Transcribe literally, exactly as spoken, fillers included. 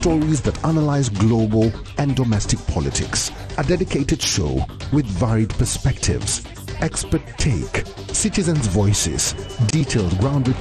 Stories that analyze global and domestic politics. A dedicated show with varied perspectives, expert take, citizens' voices, detailed ground reports.